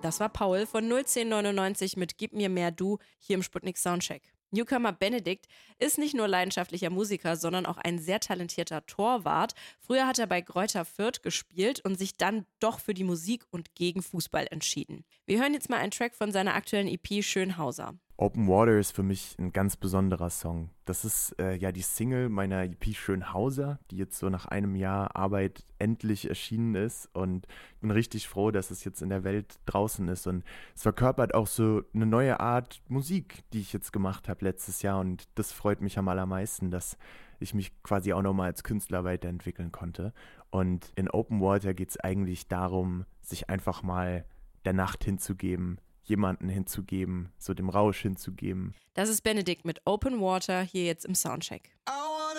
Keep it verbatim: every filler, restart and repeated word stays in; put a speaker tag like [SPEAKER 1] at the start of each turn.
[SPEAKER 1] Das war Paul von null zehn neunundneunzig mit Gib mir mehr Du hier im Sputnik Soundcheck. Newcomer Benedikt ist nicht nur leidenschaftlicher Musiker, sondern auch ein sehr talentierter Torwart. Früher hat er bei Greuther Fürth gespielt und sich dann doch für die Musik und gegen Fußball entschieden. Wir hören jetzt mal einen Track von seiner aktuellen E P Schönhauser.
[SPEAKER 2] Open Water ist für mich ein ganz besonderer Song. Das ist äh, ja die Single meiner E P Schönhauser, die jetzt so nach einem Jahr Arbeit endlich erschienen ist, und ich bin richtig froh, dass es jetzt in der Welt draußen ist, und es verkörpert auch so eine neue Art Musik, die ich jetzt gemacht habe letztes Jahr, und das freut mich am allermeisten, dass ich mich quasi auch nochmal als Künstler weiterentwickeln konnte. Und in Open Water geht es eigentlich darum, sich einfach mal der Nacht hinzugeben, jemanden hinzugeben, so dem Rausch hinzugeben.
[SPEAKER 1] Das ist Benedikt mit Open Water hier jetzt im Soundcheck.
[SPEAKER 3] Oh.